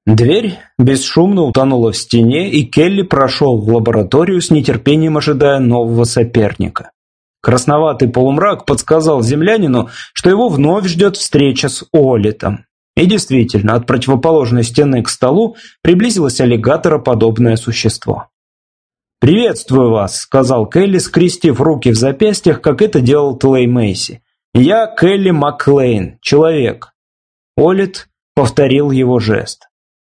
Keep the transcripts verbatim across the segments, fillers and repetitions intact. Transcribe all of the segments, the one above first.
Дверь бесшумно утонула в стене, и Келли прошел в лабораторию с нетерпением, ожидая нового соперника. Красноватый полумрак подсказал землянину, что его вновь ждет встреча с Олитом. И действительно, от противоположной стены к столу приблизилось аллигатороподобное существо. «Приветствую вас», — сказал Келли, скрестив руки в запястьях, как это делал Тлей Мэйси. «Я Келли Макклейн, человек». Олит повторил его жест.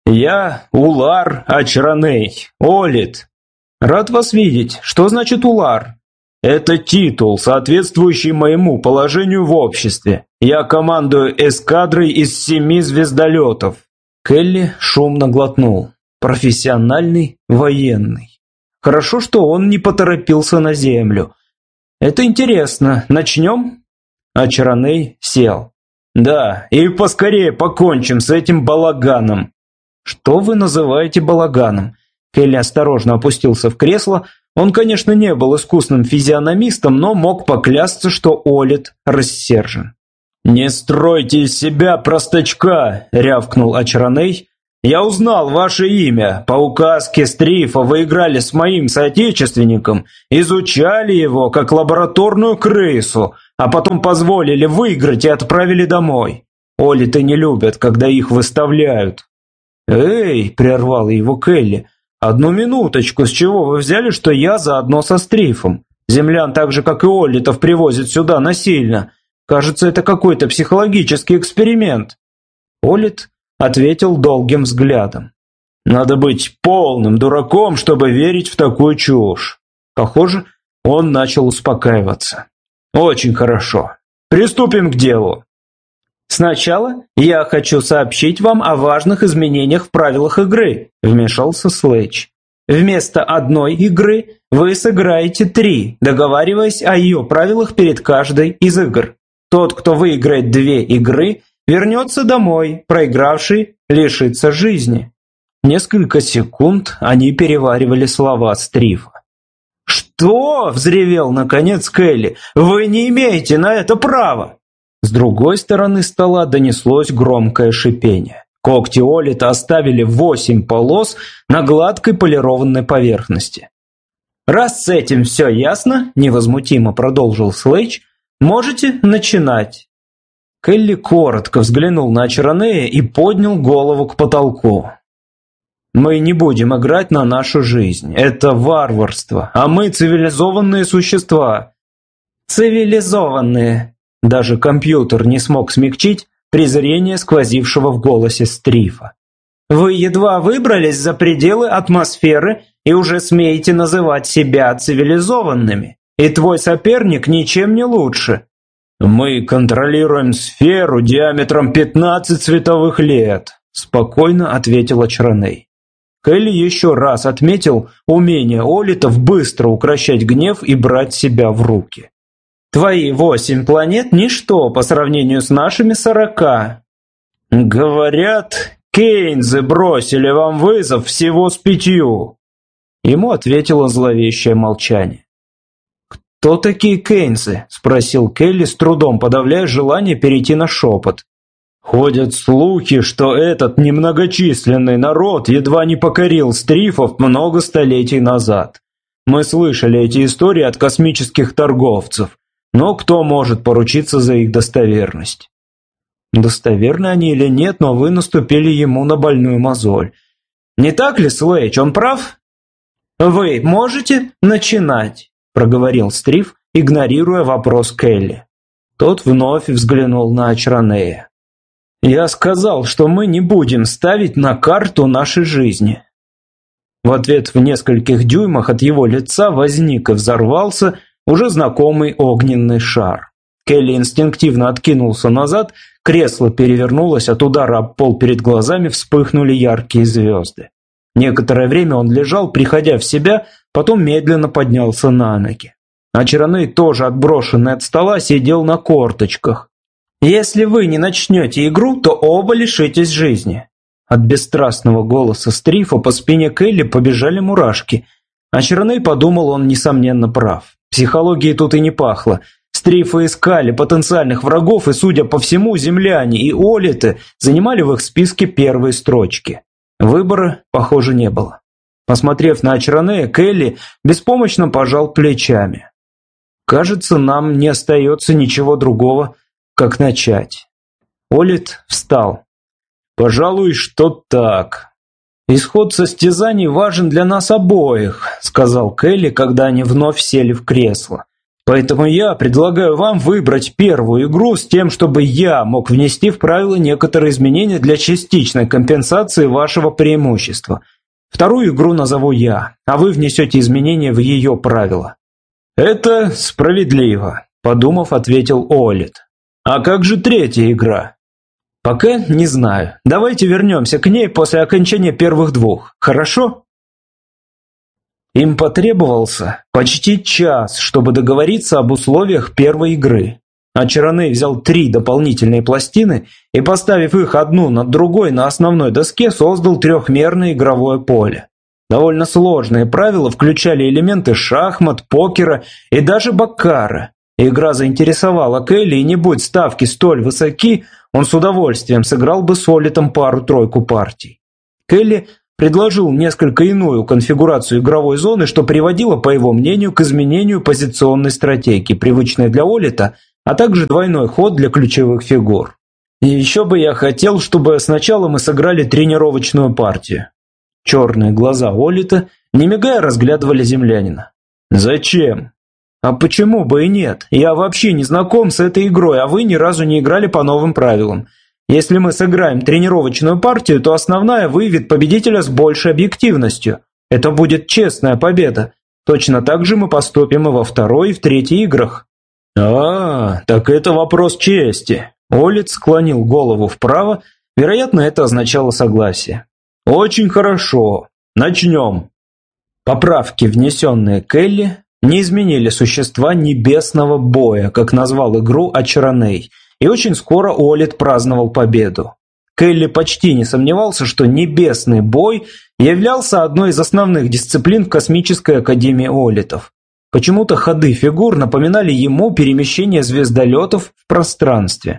«Я Улар Ачраней, Олит. Рад вас видеть. Что значит Улар?» «Это титул, соответствующий моему положению в обществе. Я командую эскадрой из семи звездолетов». Келли шумно глотнул. Профессиональный военный. Хорошо, что он не поторопился на землю. «Это интересно. Начнем?» Ачраней сел. «Да, и поскорее покончим с этим балаганом». «Что вы называете балаганом?» Келли осторожно опустился в кресло. Он, конечно, не был искусным физиономистом, но мог поклясться, что Олит рассержен. «Не стройте из себя простачка!» — рявкнул Ачраней. «Я узнал ваше имя. По указке Стрифа вы играли с моим соотечественником, изучали его как лабораторную крысу, а потом позволили выиграть и отправили домой. Олиты не любят, когда их выставляют». «Эй!» — прервал его Келли. «Одну минуточку, с чего вы взяли, что я заодно со Стрифом? Землян так же, как и Олитов, привозят сюда насильно. Кажется, это какой-то психологический эксперимент». Олит ответил долгим взглядом. «Надо быть полным дураком, чтобы верить в такую чушь». Похоже, он начал успокаиваться. «Очень хорошо. Приступим к делу. «Сначала я хочу сообщить вам о важных изменениях в правилах игры», — вмешался Слэч. «Вместо одной игры вы сыграете три, договариваясь о ее правилах перед каждой из игр. Тот, кто выиграет две игры, вернется домой, проигравший лишится жизни». Несколько секунд они переваривали слова Стрифа. «Что?» — взревел наконец Келли. «Вы не имеете на это права!» С другой стороны стола донеслось громкое шипение. Когти Олита оставили восемь полос на гладкой полированной поверхности. «Раз с этим все ясно», — невозмутимо продолжил Слэч, — «можете начинать». Келли коротко взглянул на Ачранея и поднял голову к потолку. «Мы не будем играть на нашу жизнь. Это варварство, а мы цивилизованные существа». «Цивилизованные». Даже компьютер не смог смягчить презрение, сквозившего в голосе Стрифа. «Вы едва выбрались за пределы атмосферы и уже смеете называть себя цивилизованными. И твой соперник ничем не лучше». «Мы контролируем сферу диаметром пятнадцать световых лет», — спокойно ответил Ачраней. Келли еще раз отметил умение Олитов быстро укрощать гнев и брать себя в руки. «Твои восемь планет – ничто по сравнению с нашими сорока». «Говорят, Кейнзы бросили вам вызов всего с пятью». Ему ответило зловещее молчание. «Кто такие Кейнзы?» – спросил Келли, с трудом подавляя желание перейти на шепот. «Ходят слухи, что этот немногочисленный народ едва не покорил Стрифов много столетий назад. Мы слышали эти истории от космических торговцев. Но кто может поручиться за их достоверность?» «Достоверны они или нет, но вы наступили ему на больную мозоль. Не так ли, Слэч, он прав?» «Вы можете начинать», — проговорил Стриф, игнорируя вопрос Келли. Тот вновь взглянул на Ачранея. «Я сказал, что мы не будем ставить на карту нашей жизни». В ответ в нескольких дюймах от его лица возник и взорвался уже знакомый огненный шар. Келли инстинктивно откинулся назад, кресло перевернулось, от удара об пол перед глазами вспыхнули яркие звезды. Некоторое время он лежал, приходя в себя, потом медленно поднялся на ноги. Ачраней, тоже отброшенный от стола, сидел на корточках. «Если вы не начнете игру, то оба лишитесь жизни». От бесстрастного голоса Стрифа по спине Келли побежали мурашки. Ачраней подумал, он несомненно прав. Психологии тут и не пахло. Стрифы искали потенциальных врагов, и, судя по всему, земляне и олиты занимали в их списке первые строчки. Выбора, похоже, не было. Посмотрев на Ачранея, Келли беспомощно пожал плечами. «Кажется, нам не остается ничего другого, как начать». Олит встал. «Пожалуй, что так. Исход состязаний важен для нас обоих», — сказал Келли, когда они вновь сели в кресло. «Поэтому я предлагаю вам выбрать первую игру с тем, чтобы я мог внести в правила некоторые изменения для частичной компенсации вашего преимущества. Вторую игру назову я, а вы внесете изменения в ее правила». «Это справедливо», — подумав, ответил Олит. «А как же третья игра?» «Пока не знаю. Давайте вернемся к ней после окончания первых двух. Хорошо?» Им потребовался почти час, чтобы договориться об условиях первой игры. Ачраней взял три дополнительные пластины и, поставив их одну над другой на основной доске, создал трехмерное игровое поле. Довольно сложные правила включали элементы шахмат, покера и даже баккара. Игра заинтересовала Келли, и не будь ставки столь высоки, он с удовольствием сыграл бы с Олитом пару-тройку партий. Келли предложил несколько иную конфигурацию игровой зоны, что приводило, по его мнению, к изменению позиционной стратегии, привычной для Олита, а также двойной ход для ключевых фигур. И еще бы я хотел, чтобы сначала мы сыграли тренировочную партию. Черные глаза Олита, не мигая, разглядывали землянина. «Зачем?» «А почему бы и нет? Я вообще не знаком с этой игрой, а вы ни разу не играли по новым правилам. Если мы сыграем тренировочную партию, то основная выявит победителя с большей объективностью. Это будет честная победа. Точно так же мы поступим и во второй, и в третьей играх». «А, так это вопрос чести». Олит склонил голову вправо, вероятно, это означало согласие. «Очень хорошо. Начнем». Поправки, внесенные Келли, не изменили существа небесного боя, как назвал игру Ачраней, и очень скоро Олит праздновал победу. Келли почти не сомневался, что небесный бой являлся одной из основных дисциплин в Космической Академии Олитов. Почему-то ходы фигур напоминали ему перемещение звездолетов в пространстве.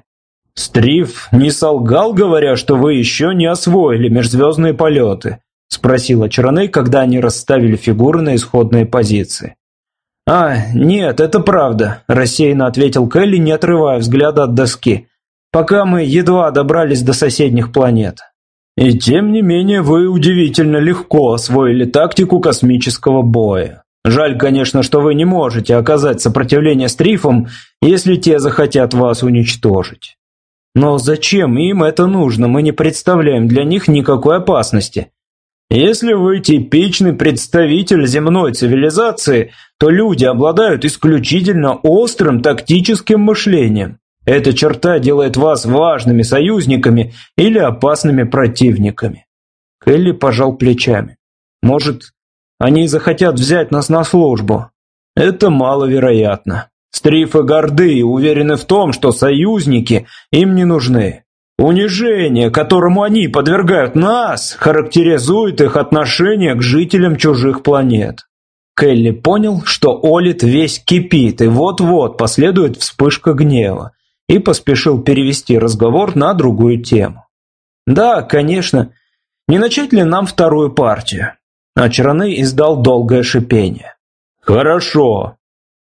«Стриф не солгал, говоря, что вы еще не освоили межзвездные полеты?» – спросил Ачраней, когда они расставили фигуры на исходные позиции. «А, нет, это правда», – рассеянно ответил Келли, не отрывая взгляда от доски. «Пока мы едва добрались до соседних планет». «И тем не менее вы удивительно легко освоили тактику космического боя. Жаль, конечно, что вы не можете оказать сопротивление стрифам, если те захотят вас уничтожить. Но зачем им это нужно? Мы не представляем для них никакой опасности. Если вы типичный представитель земной цивилизации, то люди обладают исключительно острым тактическим мышлением. Эта черта делает вас важными союзниками или опасными противниками». Келли пожал плечами. «Может, они захотят взять нас на службу?» «Это маловероятно. Стрифы горды и уверены в том, что союзники им не нужны. Унижение, которому они подвергают нас, характеризует их отношение к жителям чужих планет». Келли понял, что Олит весь кипит, и вот-вот последует вспышка гнева, и поспешил перевести разговор на другую тему. «Да, конечно. Не начать ли нам вторую партию?» Ачраней издал долгое шипение. «Хорошо».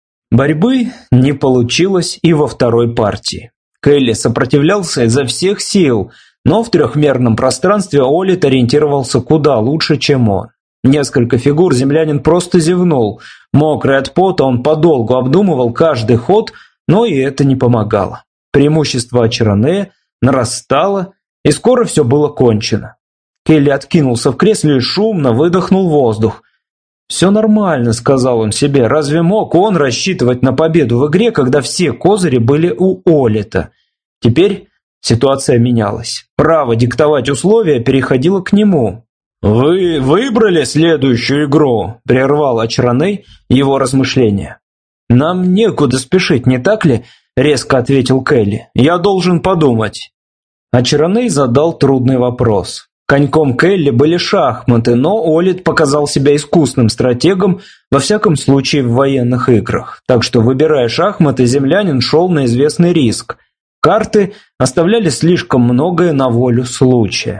Борьбы не получилось и во второй партии. Келли сопротивлялся изо всех сил, но в трехмерном пространстве Олит ориентировался куда лучше, чем он. Несколько фигур землянин просто зевнул. Мокрый от пота, он подолгу обдумывал каждый ход, но и это не помогало. Преимущество Ачранея нарастало, и скоро все было кончено. Келли откинулся в кресле и шумно выдохнул воздух. «Все нормально», — сказал он себе. «Разве мог он рассчитывать на победу в игре, когда все козыри были у Олита?» Теперь ситуация менялась. Право диктовать условия переходило к нему. «Вы выбрали следующую игру?» – прервал Ачраней его размышления. «Нам некуда спешить, не так ли?» – резко ответил Келли. «Я должен подумать». Ачраней задал трудный вопрос. Коньком Келли были шахматы, но Олит показал себя искусным стратегом, во всяком случае в военных играх. Так что, выбирая шахматы, землянин шел на известный риск. Карты оставляли слишком многое на волю случая.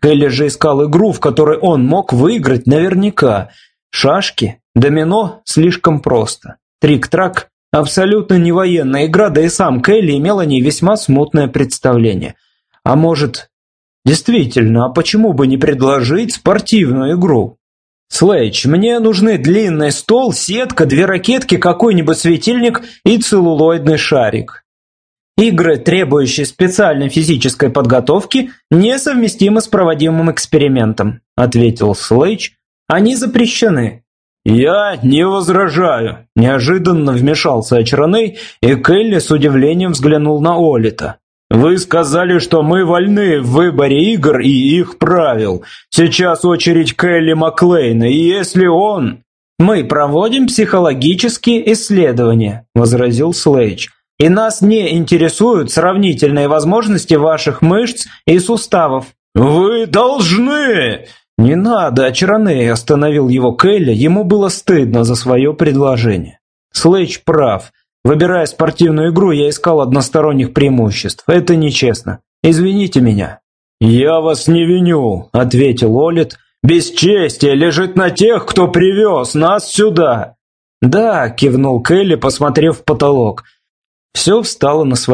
Келли же искал игру, в которой он мог выиграть наверняка. Шашки, домино слишком просто. Трик-трак – абсолютно не военная игра, да и сам Келли имел о ней весьма смутное представление. А может, действительно, а почему бы не предложить спортивную игру? Слэйдж, мне нужны длинный стол, сетка, две ракетки, какой-нибудь светильник и целлулоидный шарик. Игры, требующие специальной физической подготовки, несовместимы с проводимым экспериментом, ответил Слэйдж. Они запрещены. «Я не возражаю», – неожиданно вмешался Ачраней, и Келли с удивлением взглянул на Олита. «Вы сказали, что мы вольны в выборе игр и их правил. Сейчас очередь Келли Маклейна, и если он...» «Мы проводим психологические исследования», – возразил Слэйдж. «И нас не интересуют сравнительные возможности ваших мышц и суставов». «Вы должны...» «Не надо, Ачраней», – остановил его Келли, ему было стыдно за свое предложение. Слэйдж прав. Выбирая спортивную игру, я искал односторонних преимуществ. Это нечестно. Извините меня». «Я вас не виню», – ответил Олит. «Бесчестие лежит на тех, кто привез нас сюда». «Да», – кивнул Келли, посмотрев в потолок. Все встало на свои